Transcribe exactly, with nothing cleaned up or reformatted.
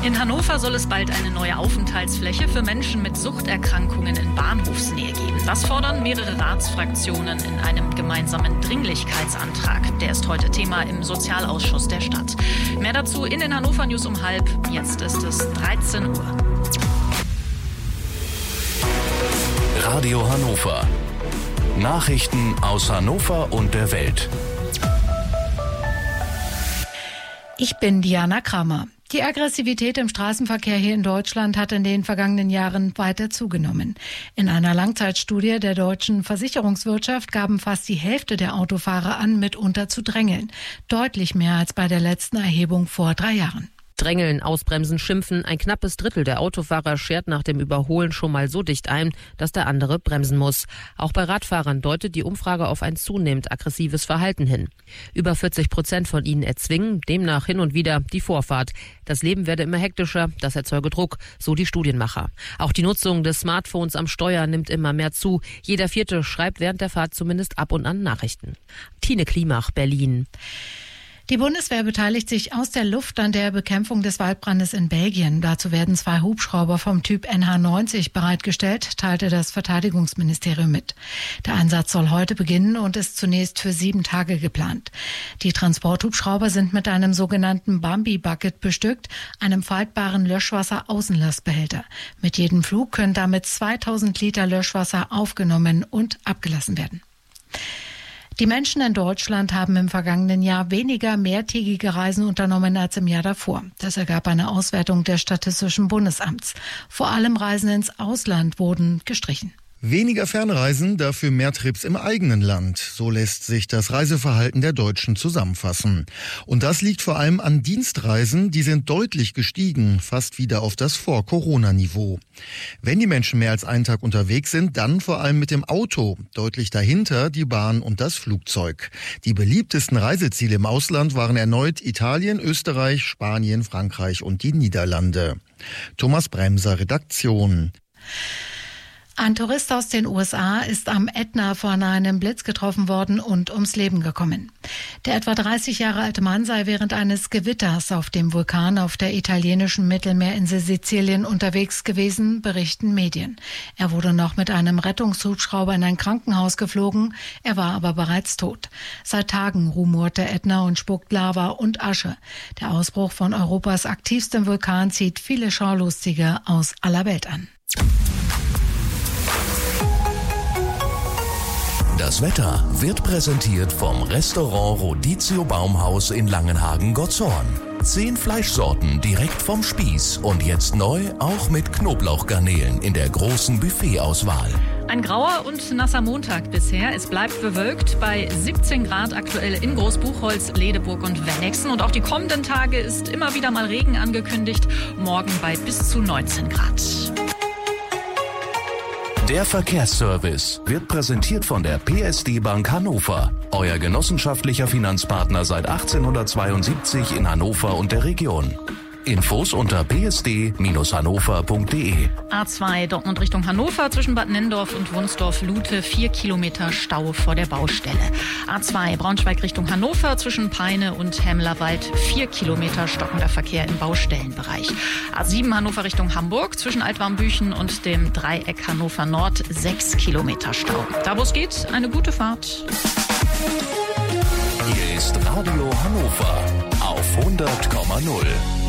In Hannover soll es bald eine neue Aufenthaltsfläche für Menschen mit Suchterkrankungen in Bahnhofsnähe geben. Das fordern mehrere Ratsfraktionen in einem gemeinsamen Dringlichkeitsantrag. Der ist heute Thema im Sozialausschuss der Stadt. Mehr dazu in den Hannover News um halb. Jetzt ist es dreizehn Uhr. Radio Hannover. Nachrichten aus Hannover und der Welt. Ich bin Diana Kramer. Die Aggressivität im Straßenverkehr hier in Deutschland hat in den vergangenen Jahren weiter zugenommen. In einer Langzeitstudie der deutschen Versicherungswirtschaft gaben fast die Hälfte der Autofahrer an, mitunter zu drängeln. Deutlich mehr als bei der letzten Erhebung vor drei Jahren. Drängeln, ausbremsen, schimpfen. Ein knappes Drittel der Autofahrer schert nach dem Überholen schon mal so dicht ein, dass der andere bremsen muss. Auch bei Radfahrern deutet die Umfrage auf ein zunehmend aggressives Verhalten hin. Über vierzig Prozent von ihnen erzwingen demnach hin und wieder die Vorfahrt. Das Leben werde immer hektischer, das erzeuge Druck, so die Studienmacher. Auch die Nutzung des Smartphones am Steuer nimmt immer mehr zu. Jeder Vierte schreibt während der Fahrt zumindest ab und an Nachrichten. Tine Klimach, Berlin. Die Bundeswehr beteiligt sich aus der Luft an der Bekämpfung des Waldbrandes in Belgien. Dazu werden zwei Hubschrauber vom Typ N H neunzig bereitgestellt, teilte das Verteidigungsministerium mit. Der Einsatz soll heute beginnen und ist zunächst für sieben Tage geplant. Die Transporthubschrauber sind mit einem sogenannten Bambi-Bucket bestückt, einem faltbaren Löschwasser-Außenlastbehälter. Mit jedem Flug können damit zweitausend Liter Löschwasser aufgenommen und abgelassen werden. Die Menschen in Deutschland haben im vergangenen Jahr weniger mehrtägige Reisen unternommen als im Jahr davor. Das ergab eine Auswertung des Statistischen Bundesamts. Vor allem Reisen ins Ausland wurden gestrichen. Weniger Fernreisen, dafür mehr Trips im eigenen Land. So lässt sich das Reiseverhalten der Deutschen zusammenfassen. Und das liegt vor allem an Dienstreisen, die sind deutlich gestiegen, fast wieder auf das Vor-Corona-Niveau. Wenn die Menschen mehr als einen Tag unterwegs sind, dann vor allem mit dem Auto. Deutlich dahinter die Bahn und das Flugzeug. Die beliebtesten Reiseziele im Ausland waren erneut Italien, Österreich, Spanien, Frankreich und die Niederlande. Thomas Bremser, Redaktion. Ein Tourist aus den U S A ist am Ätna von einem Blitz getroffen worden und ums Leben gekommen. Der etwa dreißig Jahre alte Mann sei während eines Gewitters auf dem Vulkan auf der italienischen Mittelmeerinsel Sizilien unterwegs gewesen, berichten Medien. Er wurde noch mit einem Rettungshubschrauber in ein Krankenhaus geflogen, er war aber bereits tot. Seit Tagen rumort der Ätna und spuckt Lava und Asche. Der Ausbruch von Europas aktivstem Vulkan zieht viele Schaulustige aus aller Welt an. Das Wetter wird präsentiert vom Restaurant Rodizio Baumhaus in Langenhagen-Gottorn. Zehn Fleischsorten direkt vom Spieß und jetzt neu auch mit Knoblauchgarnelen in der großen Buffetauswahl. Ein grauer und nasser Montag bisher. Es bleibt bewölkt bei siebzehn Grad aktuell in Großbuchholz, Ledeburg und Wennigsen. Und auch die kommenden Tage ist immer wieder mal Regen angekündigt. Morgen bei bis zu neunzehn Grad. Der Verkehrsservice wird präsentiert von der P S D Bank Hannover. Euer genossenschaftlicher Finanzpartner seit achtzehnhundertzweiundsiebzig in Hannover und der Region. Infos unter p s d Bindestrich hannover punkt d e. A zwei Dortmund Richtung Hannover zwischen Bad Nenndorf und Wunsdorf-Lute, vier Kilometer Stau vor der Baustelle. A zwei Braunschweig Richtung Hannover zwischen Peine und Hemlerwald, vier Kilometer stockender Verkehr im Baustellenbereich. A sieben Hannover Richtung Hamburg zwischen Altwarmbüchen und dem Dreieck Hannover Nord, sechs Kilometer Stau. Da wo es geht, eine gute Fahrt. Hier ist Radio Hannover auf hundert Komma null.